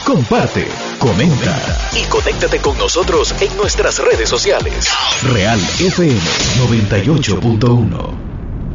comparte, comenta y conéctate con nosotros en nuestras redes sociales. Real FM 98.1.